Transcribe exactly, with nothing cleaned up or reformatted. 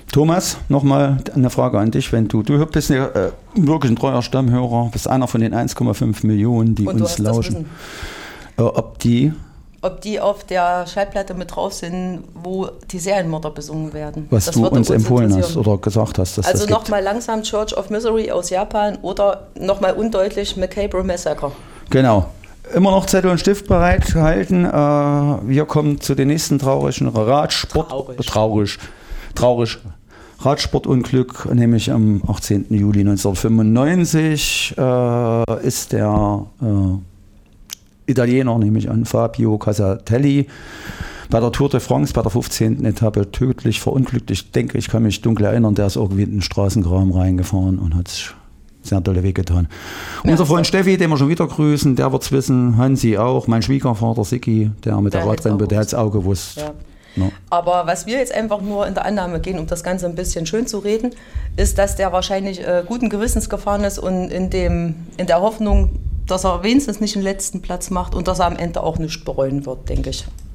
Thomas, nochmal eine Frage an dich, wenn du, du bist ja äh, wirklich ein treuer Stammhörer, bist einer von den eins Komma fünf Millionen, die Und uns lauschen. Äh, ob die Ob die auf der Schallplatte mit drauf sind, wo die Serienmörder besungen werden. Was das du uns empfohlen hast oder gesagt hast, dass also das nochmal langsam Church of Misery aus Japan oder nochmal undeutlich Macabre Massacre. Genau. Immer noch Zettel und Stift bereit halten. Äh, wir kommen zu den nächsten traurigen Radsport. Traurig. Traurig. Traurig. Radsportunglück, nämlich am achtzehnten Juli neunzehnhundertfünfundneunzig äh, ist der äh, Italiener, nehme ich an, Fabio Casatelli, bei der Tour de France, bei der fünfzehnten Etappe tödlich verunglückt. Ich denke, ich kann mich dunkel erinnern, der ist irgendwie in den Straßengraben reingefahren und hat sich sehr dolle wehgetan. Ja, unser Freund Steffi, den wir schon wieder grüßen, der wird es wissen, Hansi auch, mein Schwiegervater Siki, der mit der, der Radrennbahn, der hat es auch gewusst. Ja. No. Aber was wir jetzt einfach nur in der Annahme gehen, um das Ganze ein bisschen schön zu reden, ist, dass der wahrscheinlich äh, guten Gewissens gefahren ist und in, dem, in der Hoffnung, dass er wenigstens nicht den letzten Platz macht und dass er am Ende auch nicht bereuen wird, denke ich.